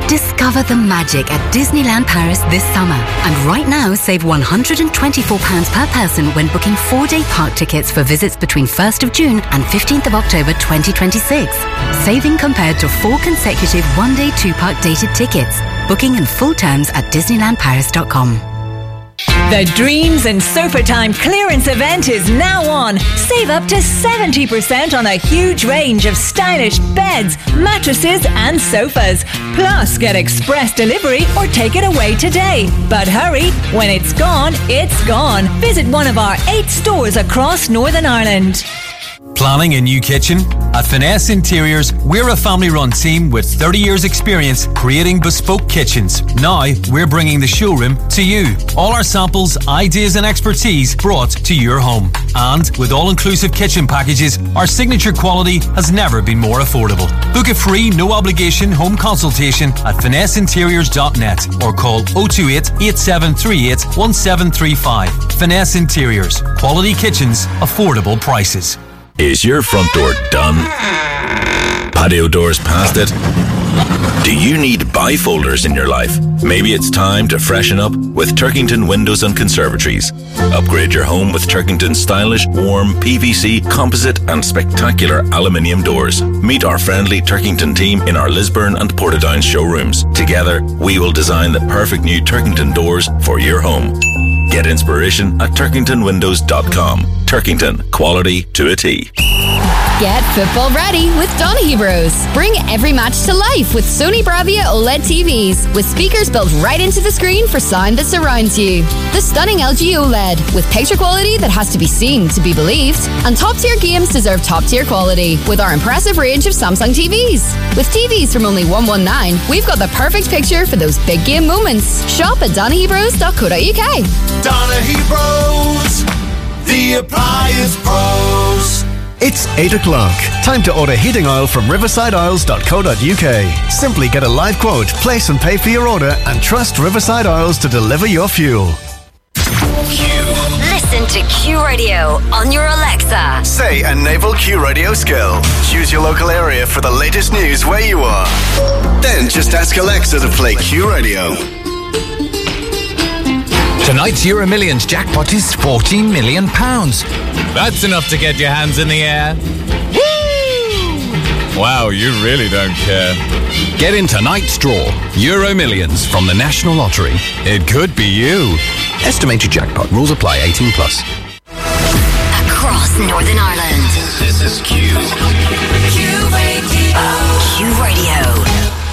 Discover the magic at Disneyland Paris this summer. And right now, save £124 per person when booking 4-day park tickets for visits between 1st of June and 15th of October 2026. Saving compared to 4 consecutive 1-day 2-park dated tickets. Booking in full terms at DisneylandParis.com. The Dreams and Sofa Time clearance event is now on. Save up to 70% on a huge range of stylish beds, mattresses and sofas. Plus, get express delivery or take it away today. But hurry, when it's gone, it's gone. Visit one of our 8 stores across Northern Ireland. Planning a new kitchen? At Finesse Interiors, we're a family-run team with 30 years experience creating bespoke kitchens. Now, we're bringing the showroom to you. All our samples, ideas and expertise brought to your home. And with all-inclusive kitchen packages, our signature quality has never been more affordable. Book a free, no-obligation home consultation at finesseinteriors.net or call 028 8738 1735. Finesse Interiors. Quality kitchens, affordable prices. Is your front door done? Patio doors past it? Do you need bifolders in your life? Maybe it's time to freshen up with Turkington Windows and Conservatories. Upgrade your home with Turkington's stylish, warm, PVC, composite and spectacular aluminium doors. Meet our friendly Turkington team in our Lisburn and Portadown showrooms. Together, we will design the perfect new Turkington doors for your home. Get inspiration at turkingtonwindows.com. Turkington, quality to a T. Get football ready with Donaghy Bros. Bring every match to life with Sony Bravia OLED TVs with speakers built right into the screen for sound that surrounds you. The stunning LG OLED with picture quality that has to be seen to be believed. And top-tier games deserve top-tier quality with our impressive range of Samsung TVs. With TVs from only $119, we've got the perfect picture for those big game moments. Shop at donaghybros.co.uk. Donaghy Bros, the appliance pros. It's 8 o'clock. Time to order heating oil from riversideoils.co.uk. Simply get a live quote, place and pay for your order, and trust Riverside Oils to deliver your fuel. Listen to Q Radio on your Alexa. Say a naval Q Radio skill. Choose your local area for the latest news where you are. Then just ask Alexa to play Q Radio. Tonight's Euro Millions jackpot is £14 million. That's enough to get your hands in the air. Woo! Wow, you really don't care. Get in tonight's draw. Euro Millions from the National Lottery. It could be you. Estimated jackpot. Rules apply. 18 plus. Across Northern Ireland. This is Q. Q Radio. Q Radio.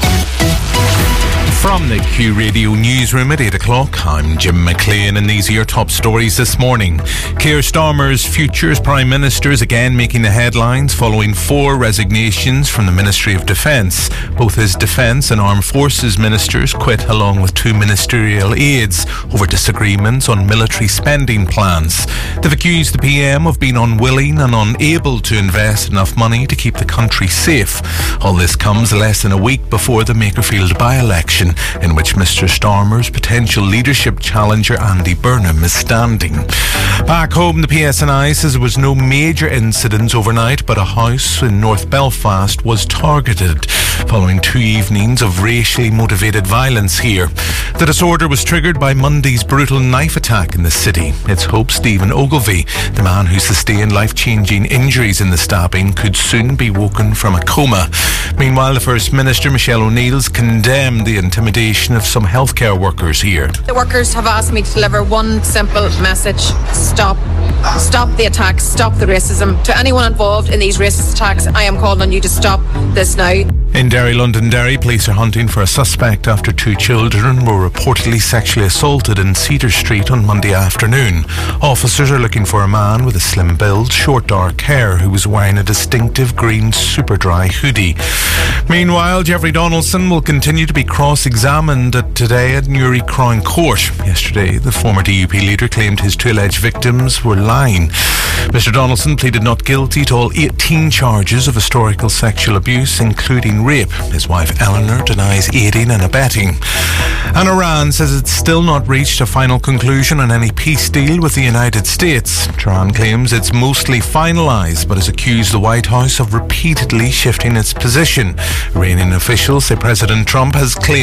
From the Q Radio newsroom at 8 o'clock, I'm Jim McLean and these are your top stories this morning. Keir Starmer's future as Prime Minister is again making the headlines following 4 resignations from the Ministry of Defence. Both his Defence and Armed Forces ministers quit along with 2 ministerial aides over disagreements on military spending plans. They've accused the PM of being unwilling and unable to invest enough money to keep the country safe. All this comes less than a week before the Makerfield by-election, in which Mr Starmer's potential leadership challenger Andy Burnham is standing. Back home, the PSNI says there was no major incidents overnight, but a house in North Belfast was targeted following 2 evenings of racially motivated violence here. The disorder was triggered by Monday's brutal knife attack in the city. It's hoped Stephen Ogilvie, the man who sustained life-changing injuries in the stabbing, could soon be woken from a coma. Meanwhile, the First Minister, Michelle O'Neill's condemned the intimidation of some healthcare workers here. The workers have asked me to deliver one simple message: stop. Stop the attacks, stop the racism. To anyone involved in these racist attacks, I am calling on you to stop this now. In Derry, Londonderry, police are hunting for a suspect after 2 children were reportedly sexually assaulted in Cedar Street on Monday afternoon. Officers are looking for a man with a slim build, short dark hair, who was wearing a distinctive green super dry hoodie. Meanwhile, Jeffrey Donaldson will continue to be cross-examined today at Newry Crown Court. Yesterday, the former DUP leader claimed his 2 alleged victims were lying. Mr Donaldson pleaded not guilty to all 18 charges of historical sexual abuse, including rape. His wife Eleanor denies aiding and abetting. And Iran says it's still not reached a final conclusion on any peace deal with the United States. Tehran claims it's mostly finalised, but has accused the White House of repeatedly shifting its position. Iranian officials say President Trump has claimed